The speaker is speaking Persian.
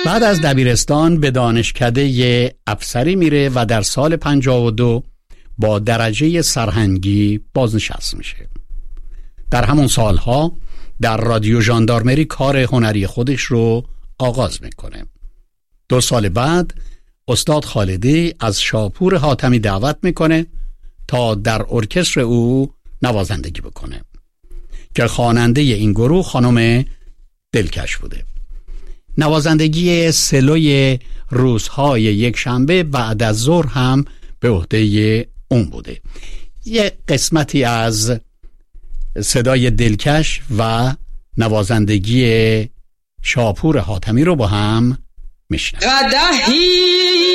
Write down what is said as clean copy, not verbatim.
بعد از دبیرستان به دانشکده افسری میره و در سال 52 با درجه سرهنگی بازنشست میشه. در همون سالها در رادیو ژاندارمری کار هنری خودش رو آغاز میکنه. 2 سال بعد استاد خالدی از شاپور حاتمی دعوت میکنه تا در ارکستر او نوازندگی بکنه که خواننده این گروه خانم دلکش بوده. نوازندگی سلوی روزهای یک شنبه بعد از ظهر هم به عهده اون بوده. یه قسمتی از صدای دلکش و نوازندگی شاپور حاتمی رو با هم میشنویم. قدحی